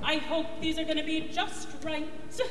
I hope these are going to be just right.